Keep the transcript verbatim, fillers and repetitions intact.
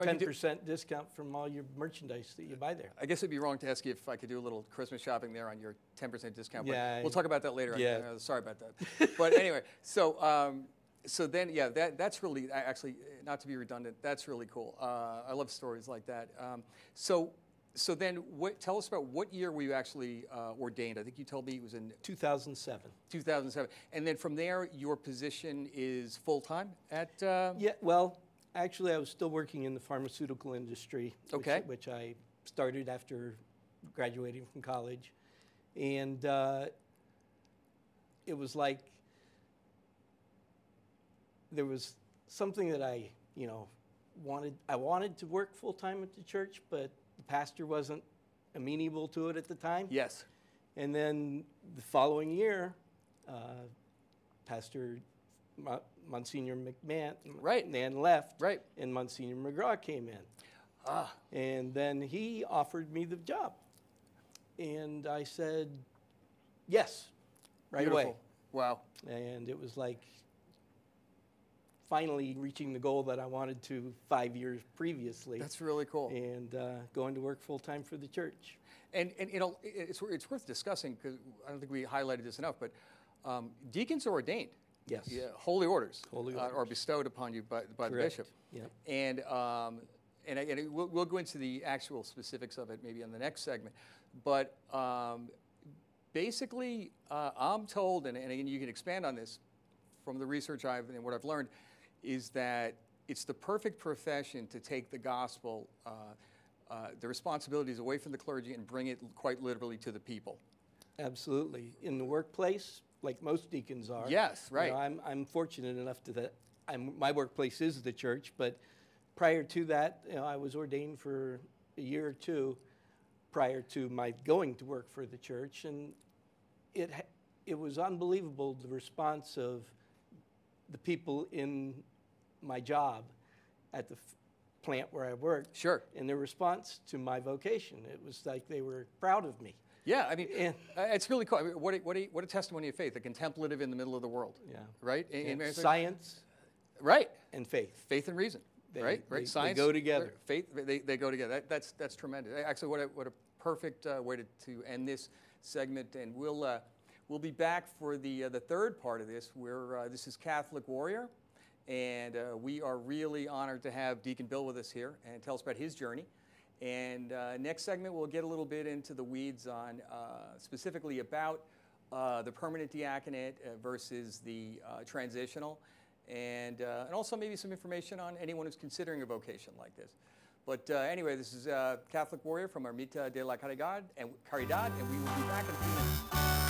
ten percent discount from all your merchandise that you buy there. I guess it'd be wrong to ask you if I could do a little Christmas shopping there on your ten percent discount. But Yeah, we'll talk about that later. yeah. Uh, sorry about that. But anyway, so um, so then, yeah, that that's really, actually, not to be redundant, that's really cool. Uh, I love stories like that. Um, so so then, what, tell us about what year were you actually uh, ordained? I think you told me it was in two thousand seven. two thousand seven. And then from there, your position is full-time at? Uh, Yeah, well, actually, I was still working in the pharmaceutical industry, which, Okay. which I started after graduating from college. And uh, it was like there was something that I, you know, wanted. I wanted to work full-time at the church, but the pastor wasn't amenable to it at the time. Yes. And then the following year, uh, Pastor Mo- Monsignor McMahon Right. Nan left, Right. and Monsignor McGraw came in. Ah. And then he offered me the job. And I said, yes, right Beautiful. away. Wow. And it was like finally reaching the goal that I wanted to five years previously. That's really cool. And uh, going to work full-time for the church. And, and you know, it's, it's worth discussing, because I don't think we highlighted this enough, but um, deacons are ordained. Yes. Yeah, holy orders, Holy uh, orders. are bestowed upon you by, by the Correct. bishop. Yeah. And, um, and, I- and it- we'll, we'll go into the actual specifics of it maybe in the next segment. But um, basically, uh, I'm told, and, and again, you can expand on this from the research I've and what I've learned, is that it's the perfect profession to take the gospel, uh, uh, the responsibilities away from the clergy and bring it quite literally to the people. Absolutely. In the workplace, like most deacons are. Yes, you right. know, I'm, I'm fortunate enough to that. I'm, my workplace is the church, but prior to that, you know, I was ordained for a year or two prior to my going to work for the church, and it ha- it was unbelievable, the response of the people in my job at the f- plant where I worked. Sure. And their response to my vocation. It was like they were proud of me. Yeah, I mean, And- uh, it's really cool. I mean, what, a, what, a, what a testimony of faith, a contemplative in the middle of the world. Yeah. Right? In- in- And science Right. and faith. Faith and reason. They- right? they- Right. they Science. go together. Faith. They, they go together. That, that's that's tremendous. Actually, what a what a perfect uh, way to, to end this segment. And we'll uh, we'll be back for the uh, the third part of this, where uh, this is Catholic Warrior, and uh, we are really honored to have Deacon Bill with us here and tell us about his journey. And uh, next segment, we'll get a little bit into the weeds on uh, specifically about uh, the permanent diaconate uh, versus the uh, transitional, and, uh, and also maybe some information on anyone who's considering a vocation like this. But uh, anyway, this is uh, Catholic Warrior from Ermita de la Caridad, and, Caridad, and we will be back in a few minutes.